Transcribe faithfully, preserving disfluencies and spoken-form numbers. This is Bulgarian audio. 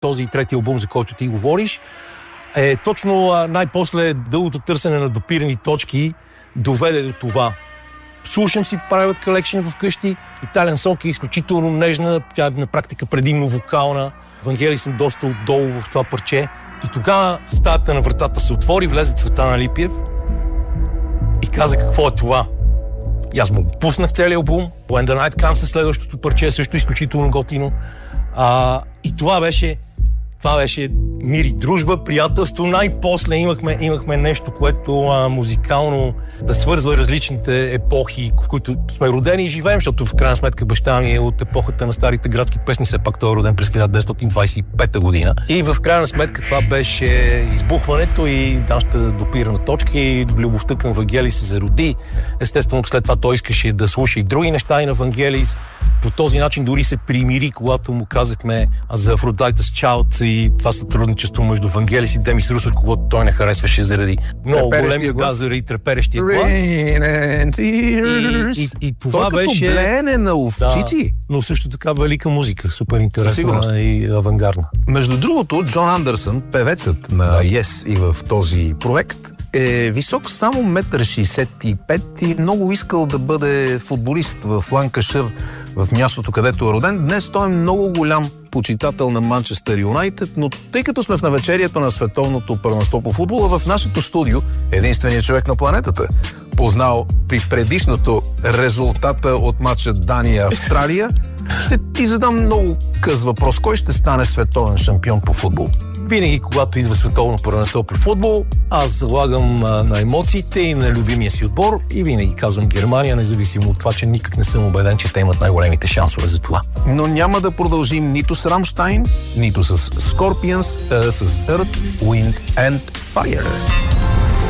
този трети албум, за който ти говориш, е точно а, най-после дългото търсене на допирани точки доведе до това. Слушам си Private Collection вкъщи. Italian Song е изключително нежна, тя е на практика предимно вокална. Вангелис съм доста отдолу в това парче. И тогава стаята на вратата се отвори, влезе Цветан Алипиев и каза какво е това. И аз му пуснах целия албум. When the Night Comes, следващото парче, също изключително готино. А, и това беше Това беше мир и дружба, приятелство. Най-после имахме, имахме нещо, което а, музикално да свързва различните епохи, в които сме родени и живеем, защото в крайна сметка баща ми е от епохата на старите градски песни, все пак той е роден през хиляда деветстотин двадесет и пета година. И в крайна сметка това беше избухването и нашата допирана точка и любовта към Вангелис се зароди. Естествено, след това той искаше да слуша и други неща и на Вангелис. По този начин дори се примири, когато му казахме за Aphrodite's Child и това сътрудничество между Вангелис и Демис Русор, когато той не харесваше заради много големи газари и треперещия глас. И, и, и това той беше... като блене на овчици. Да, но също така велика музика, супер интересна и авангардна. Между другото, Джон Андерсън, певецът на Yes и в този проект, е висок само метър шейсет и пет и много искал да бъде футболист в Ланкашир, в мястото, където е роден. Днес той е много голям почитател на Манчестър Юнайтед, но тъй като сме в навечерието на световното първенство по футбола, в нашето студио единственият човек на планетата, познал при предишното резултата от матча Дания-Австралия, ще ти задам много къс въпрос. Кой ще стане световен шампион по футбол? Винаги, когато идва световно първенство по футбол, аз залагам а, на емоциите и на любимия си отбор и винаги казвам Германия, независимо от това, че никак не съм убеден, че те имат най-големите шансове за това. Но няма да продължим нито с Рамштайн, нито с Scorpions, а с Earth, Wind and Fire.